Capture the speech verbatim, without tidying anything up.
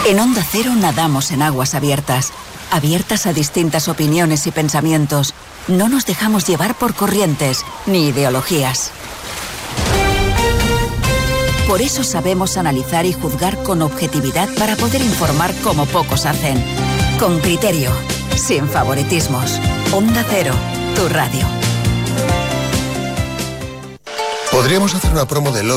En Onda Cero nadamos en aguas abiertas, abiertas a distintas opiniones y pensamientos. No nos dejamos llevar por corrientes ni ideologías. Por eso sabemos analizar y juzgar con objetividad para poder informar como pocos hacen. Con criterio, sin favoritismos. Onda Cero, tu radio. Podríamos hacer una promo de